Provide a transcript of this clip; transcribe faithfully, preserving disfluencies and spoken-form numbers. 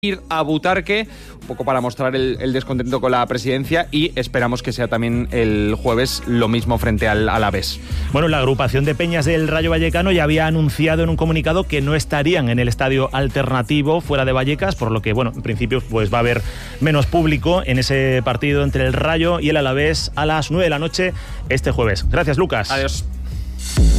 ir a Butarque, un poco para mostrar el, el descontento con la presidencia, y esperamos que sea también el jueves lo mismo frente al Alavés. Bueno, la agrupación de peñas del Rayo Vallecano ya había anunciado en un comunicado que no estarían en el estadio alternativo fuera de Vallecas, por lo que, bueno, en principio pues va a haber menos público en ese partido entre el Rayo y el Alavés a las nueve de la noche este jueves. Gracias, Lucas. Adiós.